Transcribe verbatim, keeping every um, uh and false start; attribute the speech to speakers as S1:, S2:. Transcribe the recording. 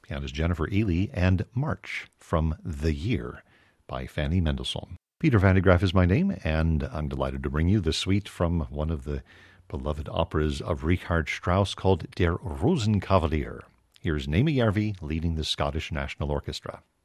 S1: pianist Jennifer Ely, and March from The Year by Fanny Mendelssohn. Peter Van de Graaff is my name, and I'm delighted to bring you the suite from one of the beloved operas of Richard Strauss called Der Rosenkavalier. Here's Naomi Järvi leading the Scottish National Orchestra.